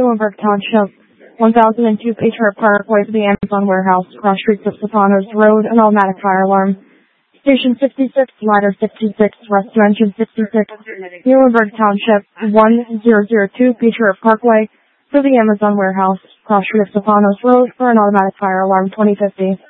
Muhlenberg Township, 1002 Patriot Parkway to the Amazon Warehouse, cross streets of Stefanos Road, an automatic fire alarm. Station 66, ladder 66, rescue engine 66, Muhlenberg Township, 1002 Patriot Parkway to the Amazon Warehouse, cross streets of Stefanos Road for an automatic fire alarm 2050.